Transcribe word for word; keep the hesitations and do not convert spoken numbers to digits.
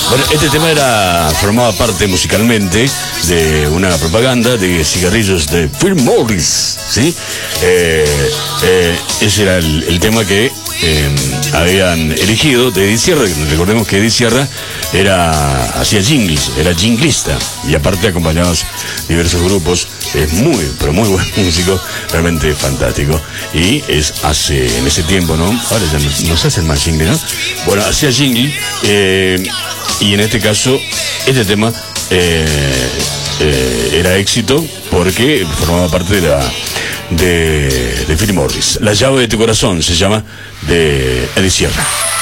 Bueno, este tema era formaba parte musicalmente de una propaganda de cigarrillos de Phil Morris, ¿sí? Eh, eh, ese era el, el tema que eh, habían elegido de Eddie Sierra. Recordemos que Eddie Sierra era, hacía jingles, era jinglista, y aparte acompañados diversos grupos. Es muy, pero muy buen músico, realmente fantástico. Y es hace, en ese tiempo, ¿no? Ahora ya no, no se hacen más jingles, ¿no? Bueno, hacía jingle, eh, y en este caso, este tema eh, eh, era éxito porque formaba parte de la de, de Phil Morris. La llave de tu corazón se llama, de Eddie Sierra.